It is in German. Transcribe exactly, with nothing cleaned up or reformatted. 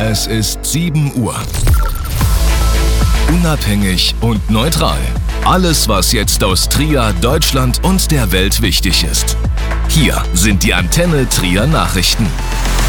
Es ist sieben Uhr. Unabhängig und neutral. Alles, was jetzt aus Trier, Deutschland und der Welt wichtig ist. Hier sind die Antenne Trier Nachrichten.